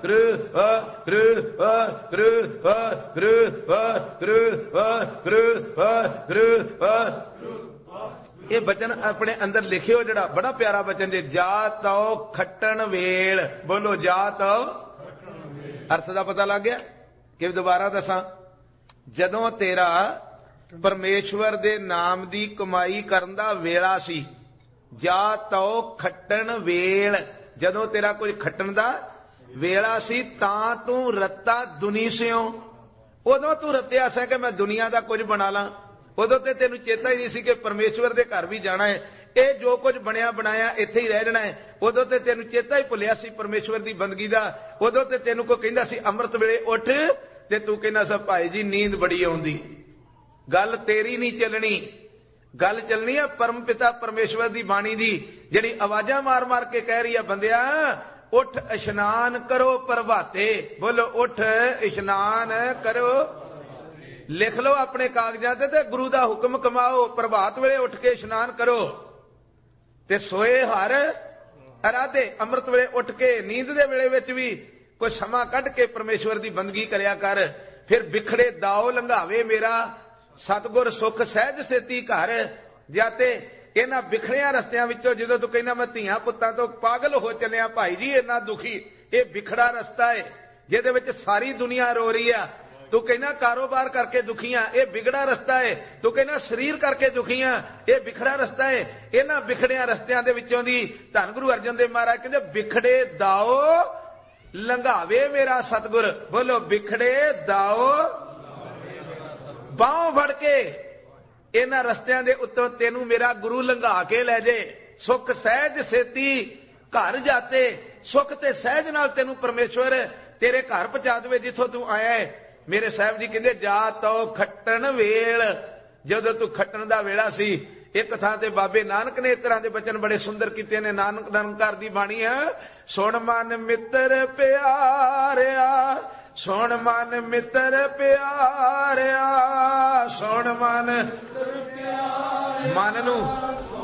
ਵਾਹਿਗੁਰੂ ਵਾਹਿਗੁਰੂ ਵਾਹਿਗੁਰੂ ਵਾਹਿਗੁਰੂ ਵਾਹਿਗੁਰੂ ਵਾਹਿਗੁਰੂ ਵਾਹਿਗੁਰੂ। ਇਹ ਬਚਨ ਆਪਣੇ ਅੰਦਰ ਲਿਖਿਓ, ਜਿਹੜਾ ਬੜਾ ਪਿਆਰਾ ਬਚਨ ਜੇ, ਜਾ ਤਉ ਖੱਟਣ ਵੇਲ। ਬੋਲੋ, ਜਾ ਤਉ। ਅਰਥ ਦਾ ਪਤਾ ਲੱਗ ਗਿਆ ਕਿ ਦੁਬਾਰਾ ਦੱਸਾਂ? ਜਦੋਂ ਤੇਰਾ ਪਰਮੇਸ਼ਵਰ ਦੇ ਨਾਮ ਦੀ ਕਮਾਈ ਕਰਨ ਦਾ ਵੇਲਾ ਸੀ, ਜਾ ਤਉ ਖੱਟਣ ਵੇਲ, ਜਦੋਂ ਤੇਰਾ ਕੁਝ ਖੱਟਣ ਦਾ ਵੇਲਾ ਸੀ, ਤਾਂ ਤੂੰ ਰੱਤਾ ਦੁਨੀ ਸਿਓ। ਉਦੋਂ ਤੂੰ ਰੱਤਿਆ ਸੀ ਕਿ ਮੈਂ ਦੁਨੀਆ ਦਾ ਕੁਝ ਬਣਾ ਲਾਂ। ਉਦੋਂ ਤੇ ਤੈਨੂੰ ਚੇਤਾ ਹੀ ਨਹੀਂ ਸੀ ਕਿ ਪਰਮੇਸ਼ਵਰ ਦੇ ਘਰ ਵੀ ਜਾਣਾ ਹੈ, ਇਹ ਜੋ ਕੁਝ ਬਣਿਆ ਬਣਾਇਆ ਇੱਥੇ ਹੀ ਰਹਿ ਜਾਣਾ ਹੈ। ਉਦੋਂ ਤੇ ਤੈਨੂੰ ਚੇਤਾ ਹੀ ਭੁੱਲਿਆ ਸੀ ਪਰਮੇਸ਼ਵਰ ਦੀ ਬੰਦਗੀ ਦਾ। ਉਦੋਂ ਤੇ ਤੈਨੂੰ ਕੋਈ ਕਹਿੰਦਾ ਸੀ ਅੰਮ੍ਰਿਤ ਵੇਲੇ ਉੱਠ, ਤੇ ਤੂੰ ਕਹਿੰਦਾ ਸੀ ਭਾਈ ਜੀ ਨੀਂਦ ਬੜੀ ਆਉਂਦੀ। ਗੱਲ ਤੇਰੀ ਨਹੀਂ ਚੱਲਣੀ, ਗੱਲ ਚੱਲਣੀ ਹੈ ਪਰਮ ਪਿਤਾ ਪਰਮੇਸ਼ਵਰ ਦੀ ਬਾਣੀ ਦੀ, ਜਿਹੜੀ ਆਵਾਜ਼ਾਂ ਮਾਰ ਮਾਰ ਕੇ ਕਹਿ ਰਹੀ ਹੈ, ਬੰਦਿਆ ਉੱਠ ਇਸ਼ਨਾਨ ਕਰੋ ਪ੍ਰਭਾਤੇ। ਬੋਲੋ, ਉੱਠ ਇਸ਼ਨਾਨ ਕਰੋ। ਲਿਖ ਲਓ ਆਪਣੇ ਕਾਗਜ਼ਾਂ ਤੇ ਗੁਰੂ ਦਾ ਹੁਕਮ ਕਮਾਓ, ਪ੍ਰਭਾਤ ਵੇਲੇ ਉੱਠ ਕੇ ਇਸ਼ਨਾਨ ਕਰੋ ਤੇ ਸੋਏ ਹਰ ਅਰਾਧੇ। ਅੰਮ੍ਰਿਤ ਵੇਲੇ ਉੱਠ ਕੇ, ਨੀਂਦ ਦੇ ਵੇਲੇ ਵਿੱਚ ਵੀ ਕੋਈ ਸਮਾਂ ਕੱਢ ਕੇ ਪਰਮੇਸ਼ਵਰ ਦੀ ਬੰਦਗੀ ਕਰਿਆ ਕਰ। ਫਿਰ ਬਿਖੜੇ ਦਾਓ ਲੰਘਾਵੇ ਮੇਰਾ ਸਤਿਗੁਰ ਸੁਖ ਸਹਿਜ ਸੇਤੀ ਘਰ ਜਾਤੇ। ਇਹਨਾਂ ਬਿਖੜਿਆਂ ਰਸਤਿਆਂ ਵਿੱਚੋਂ ਜਦੋਂ ਤੂੰ ਕਹਿੰਦਾ ਮੈਂ ਧੀਆਂ ਪੁੱਤਾਂ ਤੋਂ ਪਾਗਲ ਹੋ ਚੱਲਿਆ ਭਾਈ ਜੀ, ਇੰਨਾ ਦੁਖੀ, ਇਹ ਬਿਖੜਾ ਰਸਤਾ ਹੈ ਜਿਹਦੇ ਵਿੱਚ ਸਾਰੀ ਦੁਨੀਆ ਰੋ ਰਹੀ ਆ। ਤੂੰ ਕਹਿੰਦਾ ਕਾਰੋਬਾਰ ਕਰਕੇ ਦੁਖੀਆਂ, ਇਹ ਬਿਗੜਾ ਰਸਤਾ ਹੈ। ਤੂੰ ਕਹਿੰਦਾ ਸਰੀਰ ਕਰਕੇ ਦੁਖੀਆਂ, ਇਹ ਬਿਖੜਾ ਰਸਤਾ ਹੈ। ਇਹਨਾਂ ਬਿਖੜਿਆਂ ਰਸਤਿਆਂ ਦੇ ਵਿੱਚੋਂ ਦੀ ਧੰਨ ਗੁਰੂ ਅਰਜਨ ਦੇਵ ਮਹਾਰਾਜ ਕਹਿੰਦੇ ਬਿਖੜੇ ਦਾਓ ਲੰਘਾਵੇ ਮੇਰਾ ਸਤਿਗੁਰ। ਬੋਲੋ, ਬਿਖੜੇ ਦਾਓ। ਬਾਹੋਂ ਫੜ ਕੇ ਇਹਨਾਂ ਰਸਤਿਆਂ ਦੇ ਉੱਤੋਂ ਤੈਨੂੰ ਮੇਰਾ ਗੁਰੂ ਲੰਘਾ ਕੇ ਲੈ ਜੇ। ਸੁਖ ਸਹਿਜ ਸੇਤੀ ਘਰ ਜਾਤੇ, ਸੁਖ ਤੇ ਸਹਿਜ ਨਾਲ ਤੈਨੂੰ ਪਰਮੇਸ਼ਵਰ ਤੇਰੇ ਘਰ ਪਹੁੰਚਾ ਦੇਵੇ ਜਿੱਥੋਂ ਤੂੰ ਆਇਆ ਹੈ। ਮੇਰੇ ਸਾਹਿਬ ਜੀ ਕਹਿੰਦੇ ਜਾ ਤਉ ਖੱਟਣ ਵੇਲ, ਜਦੋਂ ਤੂੰ ਖੱਟਣ ਦਾ ਵੇਲਾ ਸੀ। ਇੱਕ ਥਾਂ ਤੇ ਬਾਬੇ ਨਾਨਕ ਨੇ ਇਸ ਤਰ੍ਹਾਂ ਦੇ ਬਚਨ ਬੜੇ ਸੁੰਦਰ ਕੀਤੇ ਨੇ। ਨਾਨਕ ਨਿਰੰਕਾਰ ਦੀ ਬਾਣੀ ਹੈ, ਸੁਣ ਮਨ ਮਿੱਤਰ ਪਿਆਰਿਆ, ਸੁਣ ਮਨ ਮਿੱਤਰ ਪਿਆਰਿਆ, ਸੁਣ ਮਨ। ਮਨ ਨੂੰ